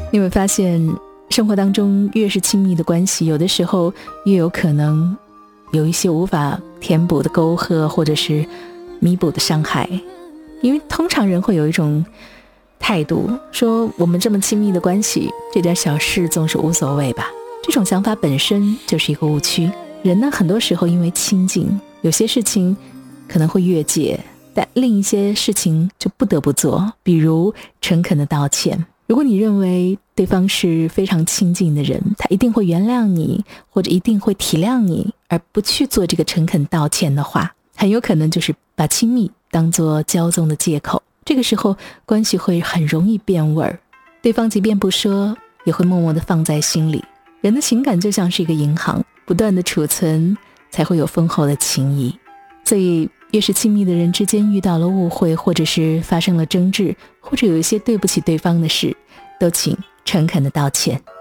你会发现生活当中越是亲密的关系，有的时候越有可能有一些无法填补的沟壑，或者是弥补的伤害。因为通常人会有一种态度，说我们这么亲密的关系，这点小事总是无所谓吧。这种想法本身就是一个误区。人呢，很多时候因为亲近，有些事情可能会越界，但另一些事情就不得不做，比如诚恳的道歉。如果你认为对方是非常亲近的人，他一定会原谅你，或者一定会体谅你，而不去做这个诚恳道歉的话，很有可能就是把亲密当作骄纵的借口。这个时候关系会很容易变味儿，对方即便不说，也会默默地放在心里。人的情感就像是一个银行，不断的储存，才会有丰厚的情谊。所以越是亲密的人之间遇到了误会，或者是发生了争执，或者有一些对不起对方的事，都请诚恳的道歉。